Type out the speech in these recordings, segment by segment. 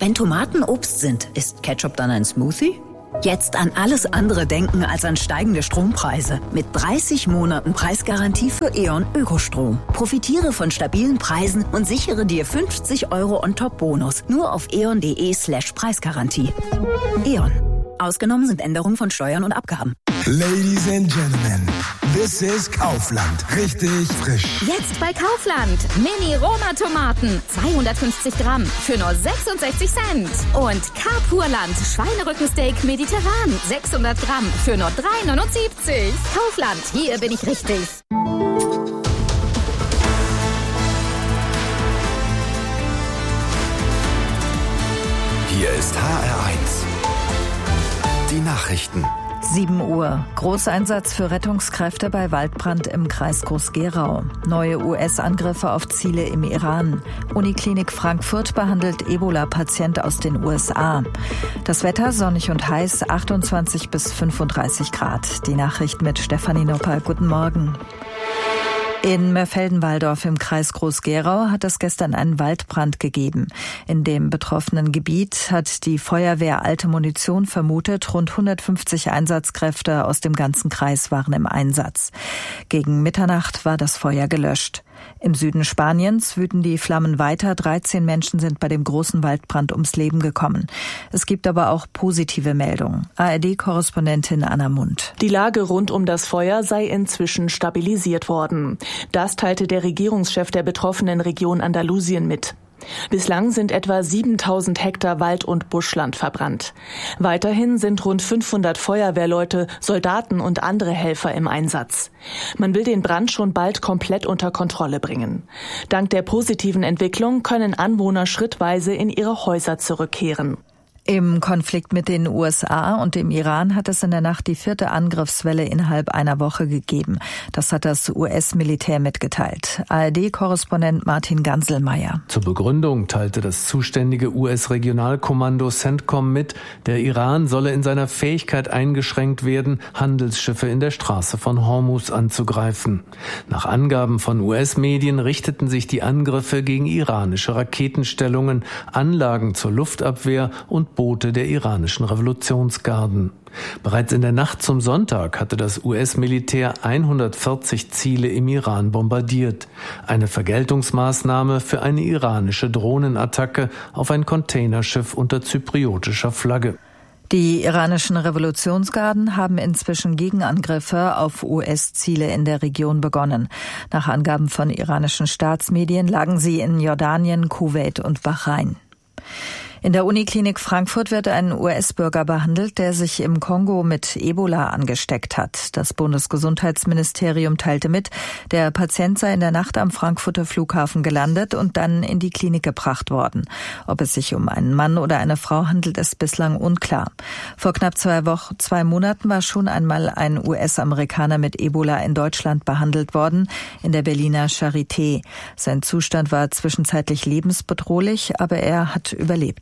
Wenn Tomaten Obst sind, ist Ketchup dann ein Smoothie? Jetzt an alles andere denken als an steigende Strompreise. Mit 30 Monaten Preisgarantie für E.ON Ökostrom. Profitiere von stabilen Preisen und sichere dir 50 € on-top-Bonus. Nur auf eon.de/Preisgarantie. E.ON. Ausgenommen sind Änderungen von Steuern und Abgaben. Ladies and Gentlemen, this is Kaufland. Richtig frisch. Jetzt bei Kaufland. Mini-Roma-Tomaten. 250 Gramm für nur 66 Cent. Und Carpurland. Schweinerückensteak mediterran. 600 Gramm für nur 3,79. Kaufland. Hier bin ich richtig. Hier ist HR1. Die Nachrichten. 7 Uhr. Großeinsatz für Rettungskräfte bei Waldbrand im Kreis Groß-Gerau. Neue US-Angriffe auf Ziele im Iran. Uniklinik Frankfurt behandelt Ebola-Patient aus den USA. Das Wetter sonnig und heiß, 28 bis 35 Grad. Die Nachricht mit Stefanie Nopper. Guten Morgen. In Mörfelden-Walldorf im Kreis Groß-Gerau hat es gestern einen Waldbrand gegeben. In dem betroffenen Gebiet hat die Feuerwehr alte Munition vermutet. Rund 150 Einsatzkräfte aus dem ganzen Kreis waren im Einsatz. Gegen Mitternacht war das Feuer gelöscht. Im Süden Spaniens wüten die Flammen weiter. 13 Menschen sind bei dem großen Waldbrand ums Leben gekommen. Es gibt aber auch positive Meldungen. ARD-Korrespondentin Anna Mund. Die Lage rund um das Feuer sei inzwischen stabilisiert worden. Das teilte der Regierungschef der betroffenen Region Andalusien mit. Bislang sind etwa 7000 Hektar Wald- und Buschland verbrannt. Weiterhin sind rund 500 Feuerwehrleute, Soldaten und andere Helfer im Einsatz. Man will den Brand schon bald komplett unter Kontrolle bringen. Dank der positiven Entwicklung können Anwohner schrittweise in ihre Häuser zurückkehren. Im Konflikt mit den USA und dem Iran hat es in der Nacht die 4. Angriffswelle innerhalb einer Woche gegeben. Das hat das US-Militär mitgeteilt. ARD-Korrespondent Martin Ganselmeier. Zur Begründung teilte das zuständige US-Regionalkommando CENTCOM mit, der Iran solle in seiner Fähigkeit eingeschränkt werden, Handelsschiffe in der Straße von Hormuz anzugreifen. Nach Angaben von US-Medien richteten sich die Angriffe gegen iranische Raketenstellungen, Anlagen zur Luftabwehr und Boote der iranischen Revolutionsgarden. Bereits in der Nacht zum Sonntag hatte das US-Militär 140 Ziele im Iran bombardiert. Eine Vergeltungsmaßnahme für eine iranische Drohnenattacke auf ein Containerschiff unter zypriotischer Flagge. Die iranischen Revolutionsgarden haben inzwischen Gegenangriffe auf US-Ziele in der Region begonnen. Nach Angaben von iranischen Staatsmedien lagen sie in Jordanien, Kuwait und Bahrain. In der Uniklinik Frankfurt wird ein US-Bürger behandelt, der sich im Kongo mit Ebola angesteckt hat. Das Bundesgesundheitsministerium teilte mit, der Patient sei in der Nacht am Frankfurter Flughafen gelandet und dann in die Klinik gebracht worden. Ob es sich um einen Mann oder eine Frau handelt, ist bislang unklar. Vor knapp 2 Monaten war schon einmal ein US-Amerikaner mit Ebola in Deutschland behandelt worden, in der Berliner Charité. Sein Zustand war zwischenzeitlich lebensbedrohlich, aber er hat überlebt.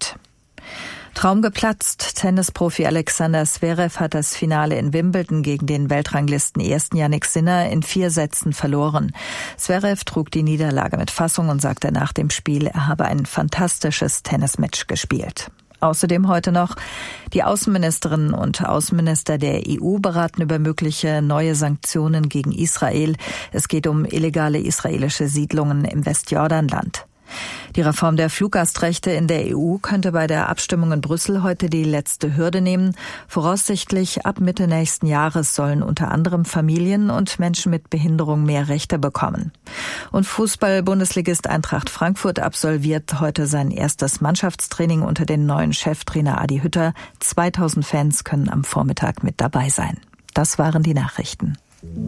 Traum geplatzt. Tennisprofi Alexander Zverev hat das Finale in Wimbledon gegen den Weltranglisten-Ersten Jannik Sinner in 4 Sätzen verloren. Zverev trug die Niederlage mit Fassung und sagte nach dem Spiel, er habe ein fantastisches Tennismatch gespielt. Außerdem heute noch, die Außenministerinnen und Außenminister der EU beraten über mögliche neue Sanktionen gegen Israel. Es geht um illegale israelische Siedlungen im Westjordanland. Die Reform der Fluggastrechte in der EU könnte bei der Abstimmung in Brüssel heute die letzte Hürde nehmen. Voraussichtlich ab Mitte nächsten Jahres sollen unter anderem Familien und Menschen mit Behinderung mehr Rechte bekommen. Und Fußball-Bundesligist Eintracht Frankfurt absolviert heute sein erstes Mannschaftstraining unter dem neuen Cheftrainer Adi Hütter. 2000 Fans können am Vormittag mit dabei sein. Das waren die Nachrichten.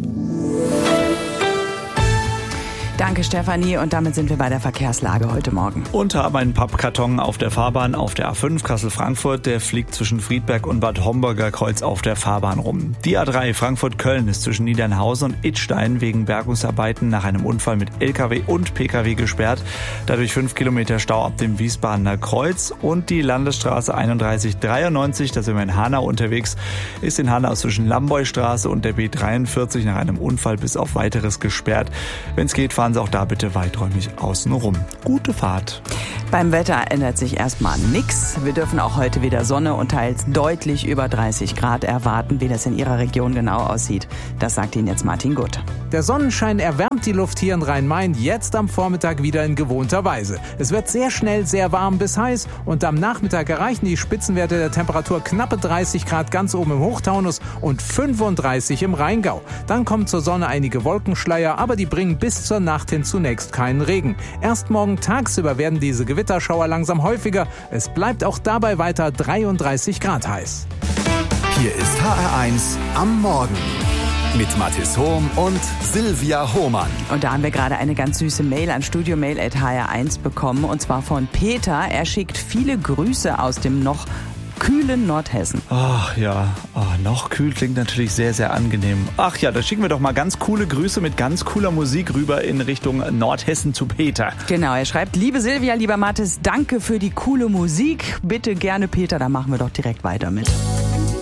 Danke, Stefanie. Und damit sind wir bei der Verkehrslage heute Morgen. Und haben einen Pappkarton auf der Fahrbahn auf der A5 Kassel-Frankfurt. Der fliegt zwischen Friedberg und Bad Homburger Kreuz auf der Fahrbahn rum. Die A3 Frankfurt-Köln ist zwischen Niedernhausen und Idstein wegen Bergungsarbeiten nach einem Unfall mit LKW und PKW gesperrt. Dadurch 5 Kilometer Stau ab dem Wiesbadener Kreuz. Und die Landesstraße 3193, da sind wir in Hanau unterwegs, ist in Hanau zwischen Lamboystraße und der B43 nach einem Unfall bis auf Weiteres gesperrt. Wenn es geht, fahren fahren Sie auch da bitte weiträumig außen rum. Gute Fahrt. Beim Wetter ändert sich erstmal nichts. Wir dürfen auch heute wieder Sonne und teils deutlich über 30 Grad erwarten. Wie das in Ihrer Region genau aussieht, das sagt Ihnen jetzt Martin Gutt. Der Sonnenschein erwärmt die Luft hier in Rhein-Main jetzt am Vormittag wieder in gewohnter Weise. Es wird sehr schnell sehr warm bis heiß und am Nachmittag erreichen die Spitzenwerte der Temperatur knappe 30 Grad ganz oben im Hochtaunus und 35 im Rheingau. Dann kommen zur Sonne einige Wolkenschleier, aber die bringen bis zur Nacht hin zunächst keinen Regen. Erst morgen tagsüber werden diese Gewitterschauer langsam häufiger. Es bleibt auch dabei weiter 33 Grad heiß. Hier ist HR1 am Morgen mit Mathis Hohm und Silvia Hohmann. Und da haben wir gerade eine ganz süße Mail an studiomail@hr1 bekommen, und zwar von Peter. Er schickt viele Grüße aus dem noch kühlen Nordhessen. Ach ja, noch kühl klingt natürlich sehr, sehr angenehm. Ach ja, da schicken wir doch mal ganz coole Grüße mit ganz cooler Musik rüber in Richtung Nordhessen zu Peter. Genau, er schreibt: Liebe Silvia, lieber Mathis, danke für die coole Musik. Bitte gerne Peter, da machen wir doch direkt weiter mit.